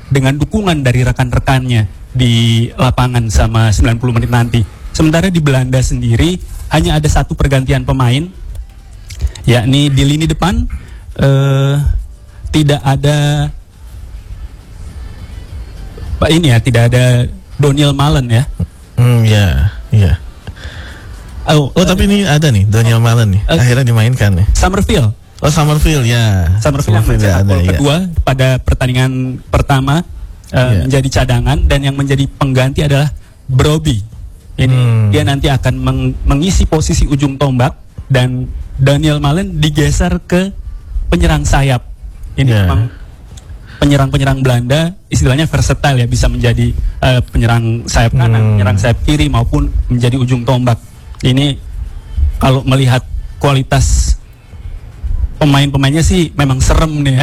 dengan dukungan dari rekan-rekannya di lapangan sama 90 menit nanti. Sementara di Belanda sendiri hanya ada satu pergantian pemain, yakni di lini depan tidak ada tidak ada Daniel Malen ya. Iya. Tapi ini ada nih Daniel Malen nih. Akhirnya dimainkan nih. Summerfield. Summerfield ya. Summerfield yang mencetak gol kedua pada pertandingan pertama menjadi cadangan, dan yang menjadi pengganti adalah Brobbey. Ini dia nanti akan mengisi posisi ujung tombak, dan Daniel Malen digeser ke penyerang sayap. Ini memang penyerang-penyerang Belanda istilahnya versatile ya, bisa menjadi penyerang sayap kanan, penyerang sayap kiri, maupun menjadi ujung tombak. Ini kalau melihat kualitas pemain-pemainnya sih memang serem nih ya.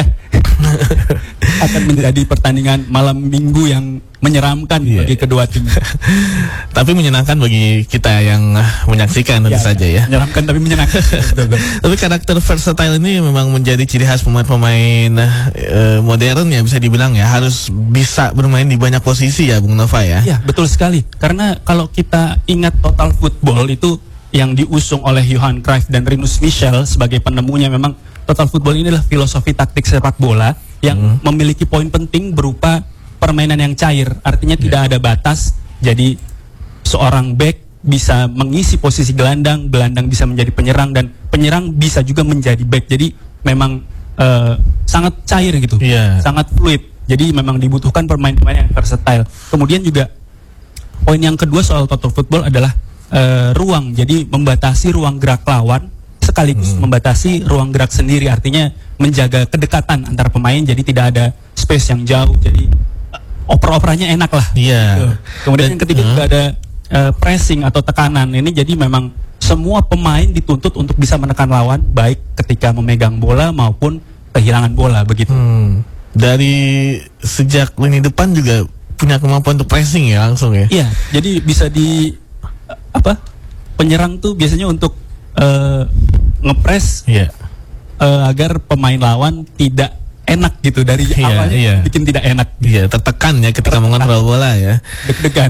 Akan menjadi pertandingan malam minggu yang menyeramkan bagi kedua tim. Tapi menyenangkan bagi kita yang menyaksikan tentu saja ya. Menyeramkan tapi menyenangkan. Tapi karakter versatile ini memang menjadi ciri khas pemain-pemain modern ya, bisa dibilang ya, harus bisa bermain di banyak posisi ya Bung Nova ya. Iya, betul sekali. Karena kalau kita ingat Total Football itu yang diusung oleh Johan Cruyff dan Rinus Michels sebagai penemunya, memang Total Football ini adalah filosofi taktik sepak bola yang memiliki poin penting berupa permainan yang cair. Artinya tidak ada batas. Jadi seorang back bisa mengisi posisi gelandang, gelandang bisa menjadi penyerang, dan penyerang bisa juga menjadi back. Jadi memang sangat cair gitu, sangat fluid. Jadi memang dibutuhkan pemain-pemain yang versatile. Kemudian juga poin yang kedua soal Total Football adalah ruang. Jadi membatasi ruang gerak lawan sekaligus membatasi ruang gerak sendiri, artinya menjaga kedekatan antar pemain, jadi tidak ada space yang jauh, jadi oper-operannya enak lah. Kemudian yang ketiga juga ada pressing atau tekanan. Ini jadi memang semua pemain dituntut untuk bisa menekan lawan, baik ketika memegang bola maupun kehilangan bola, begitu. Dari sejak lini depan juga punya kemampuan untuk pressing ya langsung ya. Iya, jadi bisa penyerang tuh biasanya untuk ngepres agar pemain lawan tidak enak gitu dari awalnya, bikin tidak enak. Tertekan ya ketika mengontrol bola ya. Deg-degan.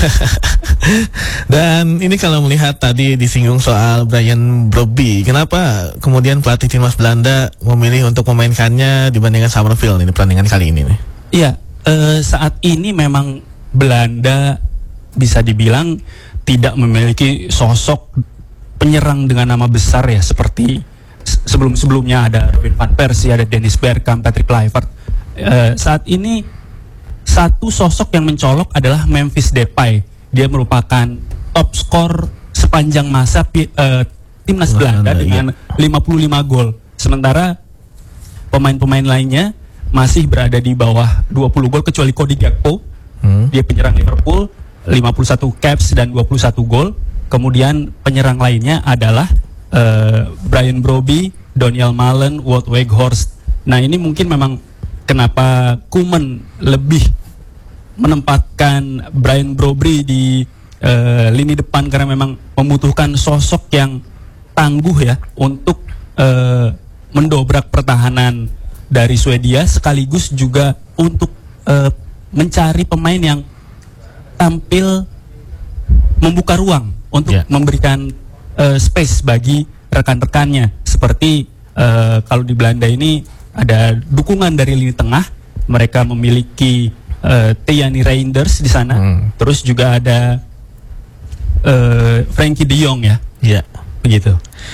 Dan ini kalau melihat tadi disinggung soal Brian Brobbey, kenapa kemudian pelatih timnas Belanda memilih untuk memainkannya dibandingkan Summerfield ini pertandingan kali ini nih? Iya, saat ini memang Belanda bisa dibilang tidak memiliki sosok penyerang dengan nama besar ya, seperti sebelum-sebelumnya ada Robin van Persie, ada Dennis Bergkamp, Patrick Kluivert. Saat ini satu sosok yang mencolok adalah Memphis Depay. Dia merupakan top skor sepanjang masa timnas Belanda dengan 55 gol. Sementara pemain-pemain lainnya masih berada di bawah 20 gol kecuali Cody Gakpo. Dia penyerang Liverpool, 51 caps dan 21 gol. Kemudian penyerang lainnya adalah Brian Brobbey, Daniel Malen, Wout Weghorst. Nah, ini mungkin memang kenapa Koeman lebih menempatkan Brian Brobbey di lini depan, karena memang membutuhkan sosok yang tangguh ya untuk mendobrak pertahanan dari Swedia, sekaligus juga untuk mencari pemain yang tampil membuka ruang untuk memberikan space bagi rekan-rekannya. Seperti kalau di Belanda ini ada dukungan dari lini tengah, mereka memiliki Thierry Reinders di sana, terus juga ada Frenkie de Jong ya, begitu.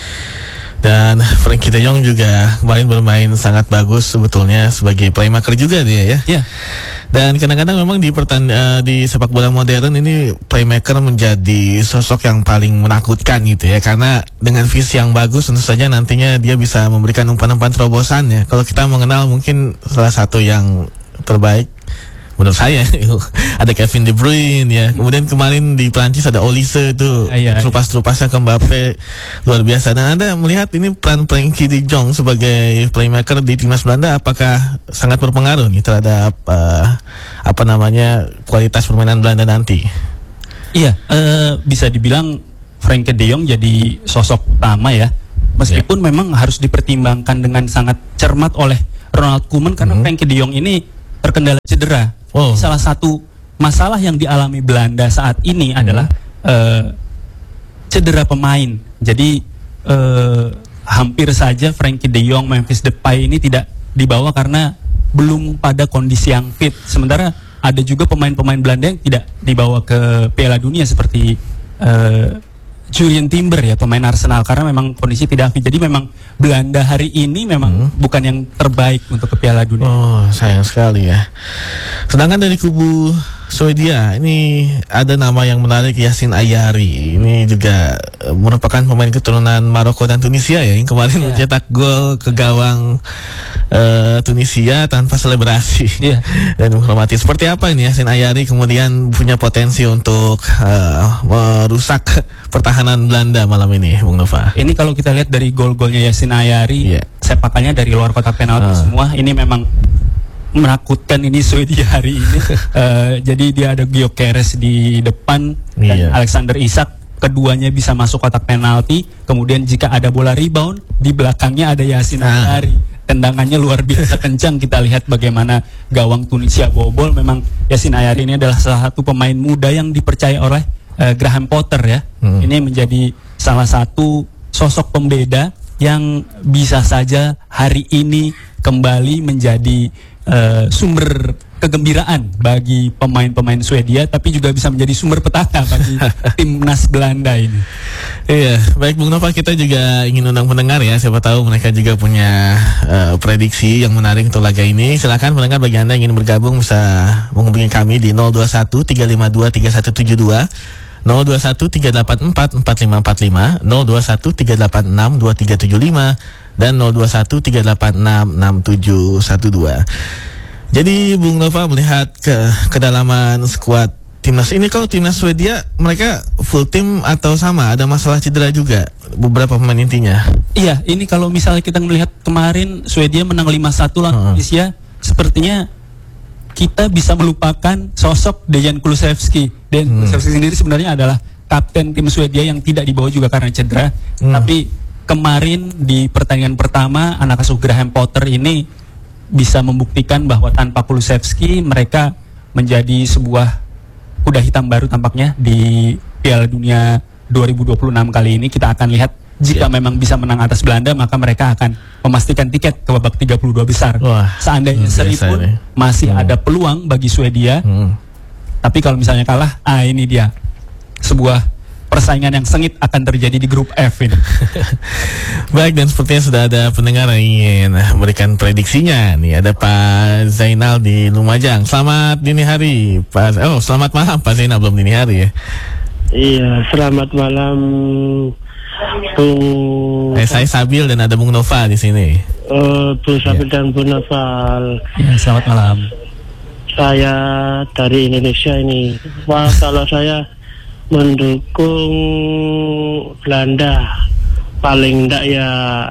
Dan Frenkie de Jong juga kemarin bermain sangat bagus sebetulnya sebagai playmaker juga dia ya. Dan kadang-kadang memang di sepak bola modern ini playmaker menjadi sosok yang paling menakutkan gitu ya, karena dengan visi yang bagus tentu saja nantinya dia bisa memberikan umpan-umpan terobosan ya. Kalau kita mengenal mungkin salah satu yang terbaik menurut saya ada Kevin De Bruyne ya. Kemudian kemarin di Prancis ada Olise itu, terupas-terupasnya ke Mbappe luar biasa. Dan Anda melihat ini peran Frenkie de Jong sebagai playmaker di timnas Belanda apakah sangat berpengaruh nih terhadap kualitas permainan Belanda nanti? Iya, bisa dibilang Frenkie de Jong jadi sosok utama ya. Meskipun memang harus dipertimbangkan dengan sangat cermat oleh Ronald Koeman, karena Frenkie de Jong ini terkendala cedera. Salah satu masalah yang dialami Belanda saat ini adalah cedera pemain. Jadi hampir saja Frenkie de Jong, Memphis Depay ini tidak dibawa karena belum pada kondisi yang fit. Sementara ada juga pemain-pemain Belanda yang tidak dibawa ke Piala Dunia seperti Jurien Timber ya, pemain Arsenal, karena memang kondisi tidak fit. Jadi memang Belanda hari ini memang bukan yang terbaik untuk ke Piala Dunia. Oh, sayang sekali ya. Sedangkan dari kubu Swedia ini ada nama yang menarik, Yacine Ayari. Ini juga merupakan pemain keturunan Maroko dan Tunisia ya, yang kemarin mencetak gol ke gawang Tunisia tanpa selebrasi dan menghormati. Seperti apa ini Yacine Ayari kemudian punya potensi untuk merusak pertahanan Belanda malam ini, Bung Nova? Ini kalau kita lihat dari gol-golnya Yacine Ayari, sepakannya dari luar kotak penalti semua. Ini memang menakutkan ini Swedia hari ini. Jadi dia ada Gyökeres di depan dan Alexander Isak, keduanya bisa masuk kotak penalti. Kemudian jika ada bola rebound, di belakangnya ada Yacine Ayari. Tendangannya luar biasa kencang. Kita lihat bagaimana gawang Tunisia bobol. Memang Yacine Ayari ini adalah salah satu pemain muda yang dipercaya oleh Graham Potter ya. Ini menjadi salah satu sosok pembeda yang bisa saja hari ini kembali menjadi sumber kegembiraan bagi pemain-pemain Swedia, tapi juga bisa menjadi sumber petaka bagi timnas Belanda ini. Iya, baik Bung Nova, kita juga ingin undang pendengar ya, siapa tahu mereka juga punya prediksi yang menarik untuk laga ini. Silakan pendengar, bagi Anda yang ingin bergabung bisa menghubungi kami di 021 352 3172, 021 384 4545, 021 386 2375, dan 021 386 6712. Jadi Bung Nova melihat kedalaman skuad timnas ini, kalau timnas Swedia mereka full tim atau sama ada masalah cedera juga beberapa pemain intinya? Iya, ini kalau misalnya kita melihat kemarin Swedia menang 5-1 lawan Tunisia, sepertinya kita bisa melupakan sosok Dejan Kulusevski. Dan Kulusevski sendiri sebenarnya adalah kapten tim Swedia yang tidak dibawa juga karena cedera. Tapi kemarin di pertandingan pertama, anak asuh Graham Potter ini bisa membuktikan bahwa tanpa Kulusevski mereka menjadi sebuah kuda hitam baru tampaknya di Piala Dunia 2026 kali ini. Kita akan lihat jika memang bisa menang atas Belanda, maka mereka akan memastikan tiket ke babak 32 besar. Seandainya seri pun masih ada peluang bagi Swedia. Tapi kalau misalnya kalah, ini dia sebuah persaingan yang sengit akan terjadi di grup F ini. Baik, dan sepertinya sudah ada pendengar yang ingin memberikan prediksinya. Nih ada Pak Zainal di Lumajang. Selamat dini hari, Pak. Oh, selamat malam Pak Zainal, belum dini hari ya. Iya, selamat malam Bung. Saya Sabil dan ada Bung Nova di sini. Bung Sabil dan Bung Noval. Ya, selamat malam. Saya dari Indonesia ini. Wah, kalau saya mendukung Belanda, paling enggak ya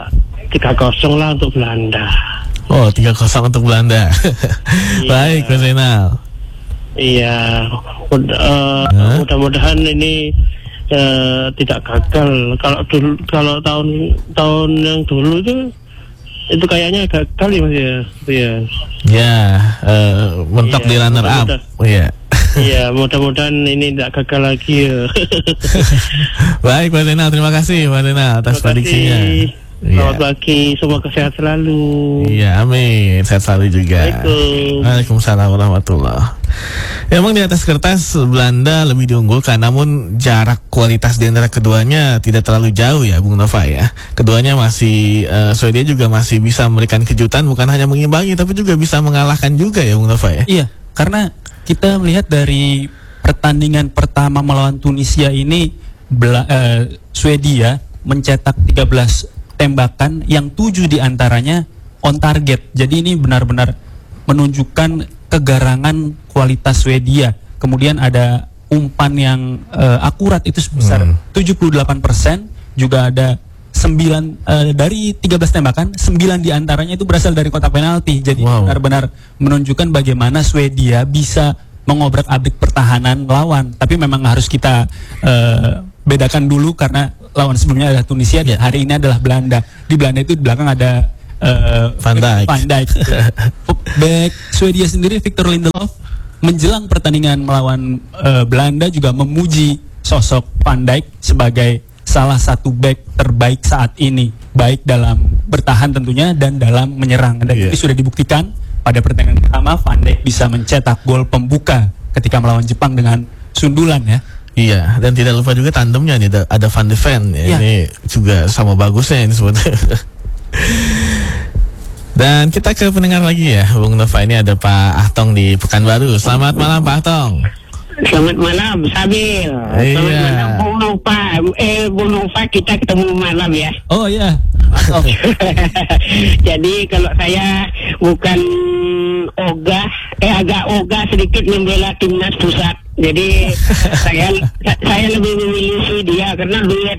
3-0 lah untuk Belanda. Oh, 3-0 untuk Belanda. Baik, Pak Zainal. Iya, mudah-mudahan ini tidak gagal. Kalau tahun yang dulu itu kayaknya gagal ya Mas ya. Ya, mentok di runner up. Iya. Iya, mudah-mudahan ini tidak gagal lagi ya. Baik Pak Zainal, terima kasih Pak Zainal atas prediksinya. Selamat pagi, semoga sehat selalu. Iya, amin, sehat selalu juga. Waalaikumsalam warahmatullahi. Memang di atas kertas Belanda lebih diunggulkan, namun jarak kualitas di antara keduanya tidak terlalu jauh ya Bung Nova ya. Keduanya masih, Swedia juga masih bisa memberikan kejutan, bukan hanya mengimbangi tapi juga bisa mengalahkan juga ya Bung Nova ya. Iya, karena kita melihat dari pertandingan pertama melawan Tunisia ini, Swedia mencetak 13 tembakan yang 7 diantaranya on target. Jadi ini benar-benar menunjukkan kegarangan kualitas Swedia. Kemudian ada umpan yang akurat itu sebesar 78%. Juga ada 9 dari 13 tembakan, 9 diantaranya itu berasal dari kotak penalti. Jadi benar-benar menunjukkan bagaimana Swedia bisa mengobrak-abrik pertahanan lawan. Tapi memang harus kita bedakan dulu karena lawan sebelumnya adalah Tunisia, dan hari ini adalah Belanda. Di Belanda itu di belakang ada Van Dijk. Back Swedia sendiri Victor Lindelof menjelang pertandingan melawan Belanda juga memuji sosok Van Dijk sebagai salah satu back terbaik saat ini, baik dalam bertahan tentunya dan dalam menyerang. Dan ini sudah dibuktikan pada pertandingan pertama Van Dijk bisa mencetak gol pembuka ketika melawan Jepang dengan sundulan ya. Iya, dan tidak lupa juga tandemnya nih, ada Van de Ven ya. Ini juga sama bagusnya ini sebetulnya. Dan kita ke pendengar lagi ya, Bung Nova. Ini ada Pak Ahtong di Pekanbaru. Selamat malam Pak Ahtong. Selamat malam Sabil. Selamat malam Bung Nova. Bung Nova, kita ketemu malam ya. Oh iya. Jadi kalau saya bukan agak ogah sedikit membela timnas pusat. Jadi saya lebih memilih dia karena duet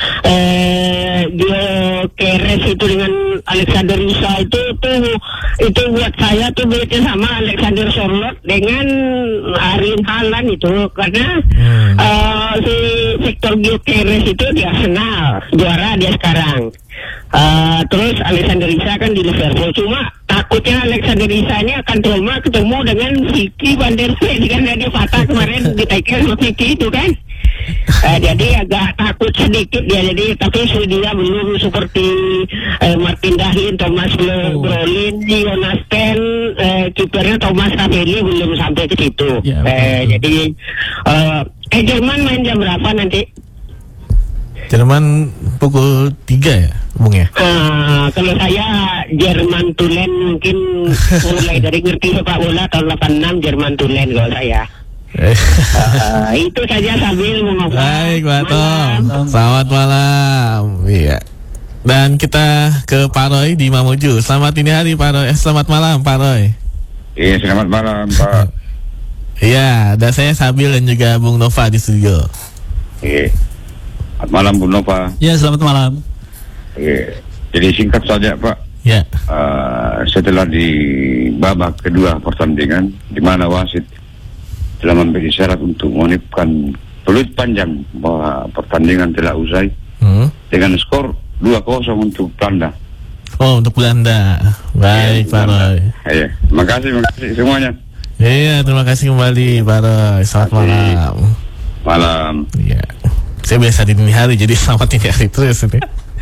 Keres itu dengan Alexander Isak itu buat saya tuh duetnya sama Alexander Sørloth dengan Erling Haaland itu, karena si Victor Keres itu di Arsenal juara dia sekarang. Terus Alexander Isak kan di Liverpool, cuma takutnya Alexander Isak ini akan ketemu dengan Vicky van der Ven kan, dia patah kemarin di tackle sama Vicky itu kan. Jadi agak takut sedikit dia, jadi tapi Swedia belum seperti Martin Dahlin, Thomas Brolin, Jonas Ten, kipernya Thomas Ravelli belum sampai ke situ. Jadi Jerman main jam berapa nanti? Jerman pukul 3 ya, Bung ya? Kalau saya Jerman Tulen mungkin mulai dari ngerti sepak bola tahun 86 Jerman Tulen kalau saya. Itu saja sambil mengapa. Baik, Pak Tom. Selamat malam. Iya. Dan kita ke Pak Roy di Mamuju. Selamat ini hari Pak Roy. Selamat malam Pak Roy. Iya, selamat malam Pak. Iya, dan saya Sabil dan juga Bung Nova di studio. Iya. Selamat malam Bung Nova. Iya, selamat malam. Iya. Jadi singkat saja Pak. Ya. Setelah di babak kedua pertandingan, di mana wasit telah memberi syarat untuk menitipkan peluit panjang bahwa pertandingan telah usai dengan skor 2-0 untuk Belanda. Oh, untuk Belanda. Baik, Pak Roy. Iya, terima kasih semuanya. Iya, terima kasih kembali Pak Roy. Selamat malam. Malam. Iya. Saya biasa di dini hari, jadi selamat dini hari terus ini.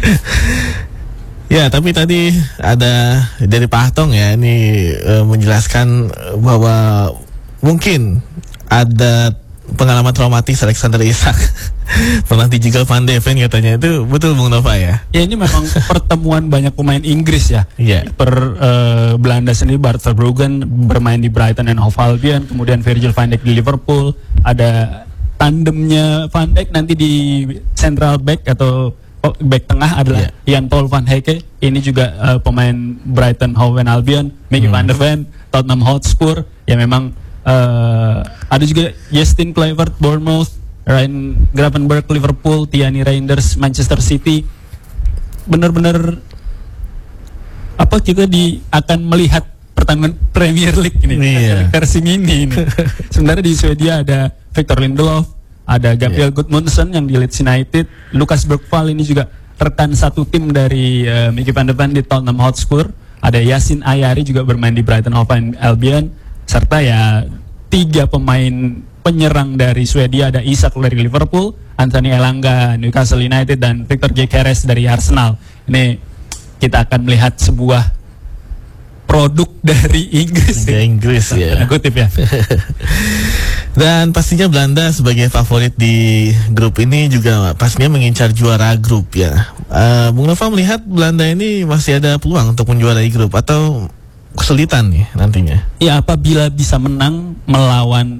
Ya, tapi tadi ada dari Pak Ahtong ya, ini menjelaskan bahwa mungkin ada pengalaman traumatis Alexander Isak pernah dijegal Van de Ven katanya. Itu betul Bung Nova ya? Ya, ini memang pertemuan banyak pemain Inggris ya. Belanda sendiri Bart Verbruggen bermain di Brighton and Hove Albion, kemudian Virgil van Dijk di Liverpool, ada tandemnya Van Dijk nanti di central back atau back tengah adalah Jan Paul van Hecke, ini juga pemain Brighton Hove Albion, Mickey van der Ven Tottenham Hotspur. Ya memang ada juga Justin Kluivert Bournemouth, Ryan Gravenberch Liverpool, Tierney Reinders Manchester City. Benar-benar kita akan melihat pertandingan Premier League ini, versi mini ini. Sebenarnya di Swedia ada Victor Lindelof, ada Gabriel Gudmundsson yang di Leeds United, Lucas Bergvall ini juga rekan satu tim dari Mickey van der Ven di Tottenham Hotspur, ada Yasin Ayari juga bermain di Brighton Hove Albion. Serta ya 3 pemain penyerang dari Swedia, ada Isak dari Liverpool, Anthony Elanga Newcastle United, dan Victor Keres dari Arsenal. Ini kita akan melihat sebuah produk dari Inggris. Inggris ya. Kutip ya. Dan pastinya Belanda sebagai favorit di grup ini juga pastinya mengincar juara grup ya. Bung Nova melihat Belanda ini masih ada peluang untuk menjuarai grup atau kesulitan nih nantinya? Ya, apabila bisa menang melawan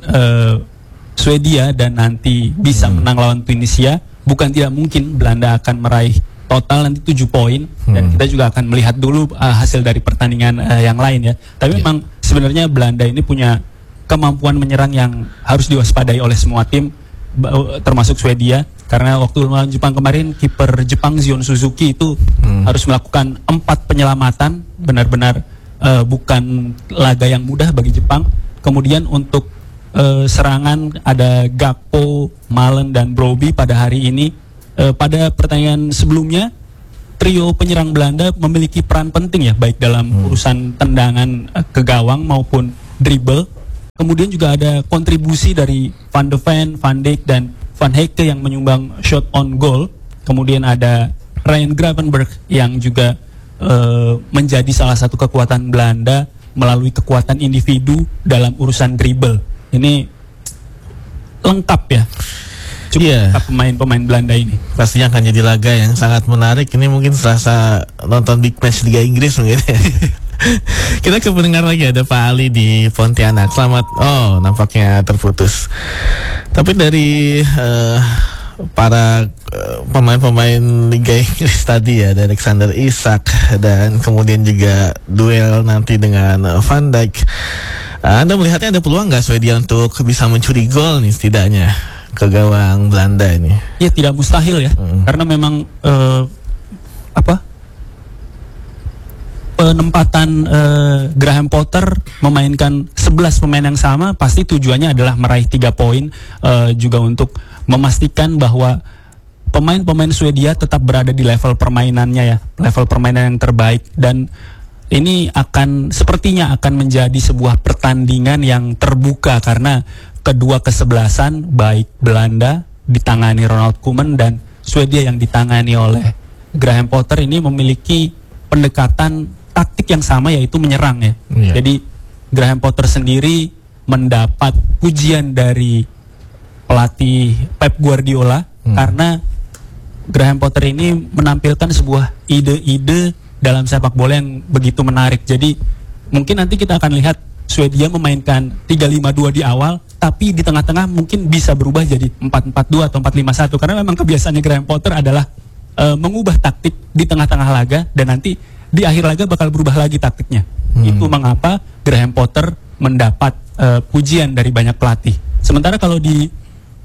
Swedia dan nanti bisa menang lawan Tunisia, bukan tidak mungkin Belanda akan meraih total nanti 7 poin. Dan kita juga akan melihat dulu hasil dari pertandingan yang lain ya. Tapi memang sebenarnya Belanda ini punya kemampuan menyerang yang harus diwaspadai oleh semua tim, termasuk Swedia, karena waktu melawan Jepang kemarin kiper Jepang Zion Suzuki itu harus melakukan 4 penyelamatan, benar-benar bukan laga yang mudah bagi Jepang. Kemudian untuk serangan ada Gakpo, Malen dan Brobbey pada hari ini. Pada pertandingan sebelumnya trio penyerang Belanda memiliki peran penting ya, baik dalam urusan tendangan ke gawang maupun dribble. Kemudian juga ada kontribusi dari Van de Ven, Van Dijk dan Van Hecke yang menyumbang shot on goal. Kemudian ada Ryan Gravenberch yang juga menjadi salah satu kekuatan Belanda melalui kekuatan individu dalam urusan dribble. Ini lengkap ya. Cukup lengkap pemain-pemain Belanda ini. Pastinya akan jadi laga yang sangat menarik. Ini mungkin serasa nonton big match Liga Inggris mungkin ya. Kita ke pendengar lagi, ada Pak Ali di Pontianak. Selamat. Oh, nampaknya terputus. Tapi dari para pemain-pemain Liga Inggris tadi ya, ada Alexander Isak dan kemudian juga duel nanti dengan Van Dijk. Anda melihatnya ada peluang nggak Swedia untuk bisa mencuri gol nih setidaknya ke gawang Belanda ini? Ya tidak mustahil ya, karena memang penempatan Graham Potter memainkan 11 pemain yang sama pasti tujuannya adalah meraih 3 poin, juga untuk memastikan bahwa pemain-pemain Swedia tetap berada di level permainannya ya, level permainan yang terbaik. Dan ini sepertinya akan menjadi sebuah pertandingan yang terbuka karena kedua kesebelasan, baik Belanda ditangani Ronald Koeman dan Swedia yang ditangani oleh Graham Potter ini memiliki pendekatan taktik yang sama, yaitu menyerang ya. Jadi Graham Potter sendiri mendapat pujian dari pelatih Pep Guardiola karena Graham Potter ini menampilkan sebuah ide-ide dalam sepak bola yang begitu menarik. Jadi mungkin nanti kita akan lihat Swedia memainkan 3-5-2 di awal, tapi di tengah-tengah mungkin bisa berubah jadi 4-4-2 atau 4-5-1 karena memang kebiasaannya Graham Potter adalah mengubah taktik di tengah-tengah laga dan nanti di akhir laga bakal berubah lagi taktiknya. Itu mengapa Graham Potter mendapat pujian dari banyak pelatih. Sementara kalau di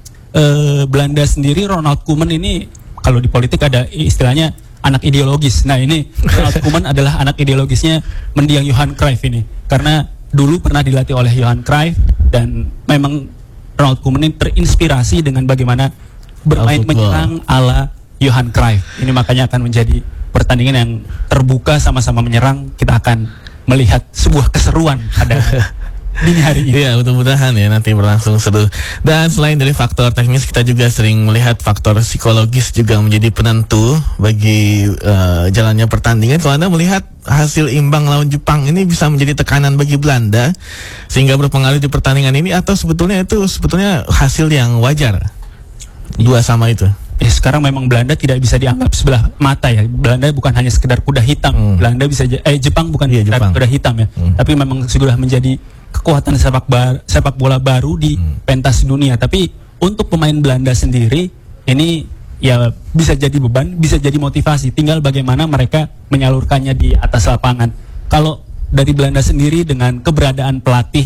Belanda sendiri, Ronald Koeman ini kalau di politik ada istilahnya anak ideologis. Nah ini Ronald Koeman adalah anak ideologisnya mendiang Johan Cruyff ini, karena dulu pernah dilatih oleh Johan Cruyff dan memang Ronald Koeman ini terinspirasi dengan bagaimana bermain menyerang ala Johan Cruyff. Ini makanya akan menjadi pertandingan yang terbuka, sama-sama menyerang. Kita akan melihat sebuah keseruan pada dini hari ini. Iya, mudah-mudahan ya nanti berlangsung seru. Dan selain dari faktor teknis, kita juga sering melihat faktor psikologis juga menjadi penentu bagi jalannya pertandingan. Kalau Anda melihat hasil imbang lawan Jepang ini bisa menjadi tekanan bagi Belanda sehingga berpengaruh di pertandingan ini, atau sebetulnya hasil yang wajar 2-2 itu? Sekarang memang Belanda tidak bisa dianggap sebelah mata ya. Belanda bukan hanya sekedar kuda hitam. Jepang bukan sekedar kuda hitam ya. Tapi memang sudah menjadi kekuatan sepak bola baru di pentas dunia. Tapi untuk pemain Belanda sendiri ini ya bisa jadi beban, bisa jadi motivasi. Tinggal bagaimana mereka menyalurkannya di atas lapangan. Kalau dari Belanda sendiri dengan keberadaan pelatih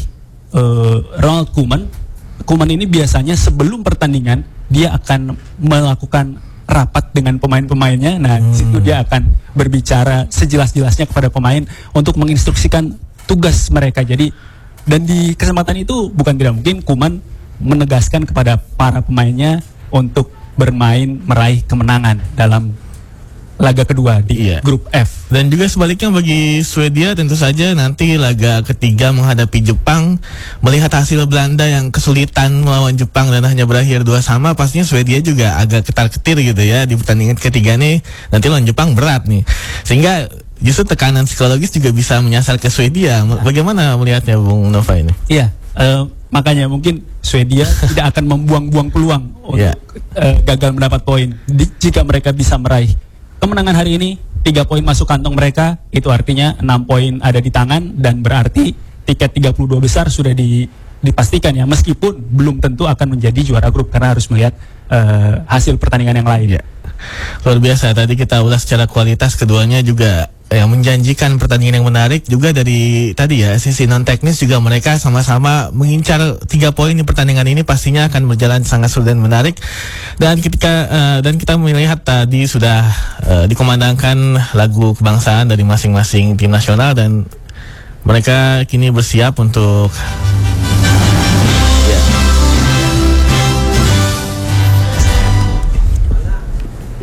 Ronald Koeman ini biasanya sebelum pertandingan dia akan melakukan rapat dengan pemain-pemainnya. Nah, di situ dia akan berbicara sejelas-jelasnya kepada pemain untuk menginstruksikan tugas mereka. Jadi, dan di kesempatan itu bukan tidak mungkin Koeman menegaskan kepada para pemainnya untuk bermain meraih kemenangan dalam laga kedua di grup F. Dan juga sebaliknya bagi Swedia, tentu saja nanti laga ketiga menghadapi Jepang, melihat hasil Belanda yang kesulitan melawan Jepang dan hanya berakhir 2-2, pastinya Swedia juga agak ketar-ketir gitu ya di pertandingan ketiga nih. Nanti lawan Jepang berat nih, sehingga justru tekanan psikologis juga bisa menyasar ke Swedia. Bagaimana melihatnya Bung Nova ini? Iya, makanya mungkin Swedia tidak akan membuang-buang peluang untuk gagal mendapat poin jika mereka bisa meraih kemenangan hari ini. 3 poin masuk kantong mereka, itu artinya 6 poin ada di tangan, dan berarti tiket 32 besar sudah dipastikan ya, meskipun belum tentu akan menjadi juara grup karena harus melihat hasil pertandingan yang lain. Luar biasa, tadi kita ulas secara kualitas keduanya juga yang menjanjikan pertandingan yang menarik. Juga dari tadi ya sisi non teknis juga mereka sama-sama mengincar 3 poin di pertandingan ini, pastinya akan berjalan sangat seru dan menarik. Dan kita melihat tadi sudah dikumandangkan lagu kebangsaan dari masing-masing tim nasional, dan mereka kini bersiap untuk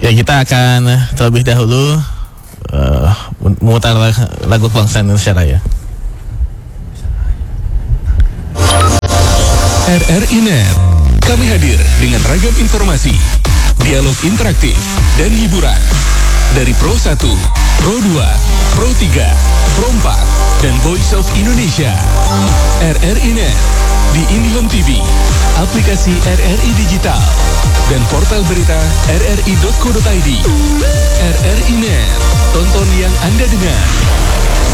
Oke, kita akan terlebih dahulu memutar lagu kebangsaan Indonesia Raya. RRI Net, kami hadir dengan ragam informasi, dialog interaktif, dan hiburan. Dari Pro 1, Pro 2, Pro 3, Pro 4, dan Voice of Indonesia. RRI Net, di IndiHome TV, aplikasi RRI Digital, dan portal berita rri.co.id. RRI Net, tonton yang Anda dengar.